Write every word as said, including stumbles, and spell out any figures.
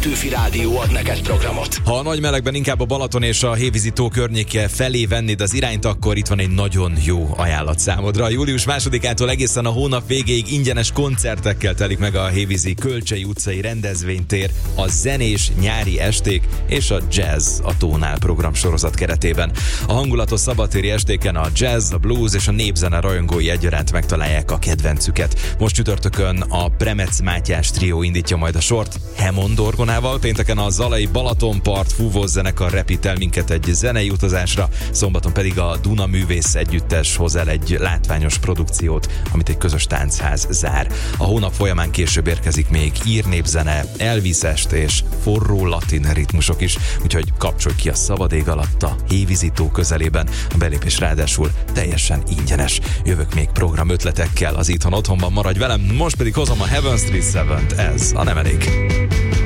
Petőfi Rádió ad neked programot. Ha a nagy melegben inkább a Balaton és a Hévízi tó környéke felé vennéd az irányt, akkor itt van egy nagyon jó ajánlat számodra. Július másodikától egészen a hónap végéig ingyenes koncertekkel telik meg a Hévízi Kölcsei utcai rendezvénytér, a zenés nyári esték és a jazz a tónál programsorozat keretében. A hangulatos szabadtéri estéken a jazz, a blues és a népzene rajongói egyaránt megtalálják a kedvencüket. Most csütörtökön a Premec Mátyás trió indítja majd a sort Hemond orgonával, pénteken a Zalai Balatonpart fúvós zenekar repít el minket egy zenei utazásra, szombaton pedig a Duna Művész Együttes hoz el egy látványos produkciót, amit egy közös táncház zár. A hónap folyamán később érkezik még írnépzene, Elvis-est és forró latin ritmusok is, úgyhogy kapcsolj ki a szabad ég alatt a Hévízi tó közelében. A belépés ráadásul teljesen ingyenes. Jövök még program ötletekkel, az Itthon Otthonban maradj velem, most pedig hozom a Heaven Street Seven-t, ez a Nem Elég.